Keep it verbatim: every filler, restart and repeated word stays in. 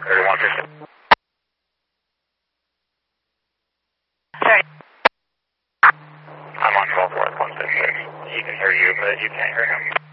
thirty-one fifty. Sorry. I'm on twelve four one six six. He can hear you, but you can't hear him.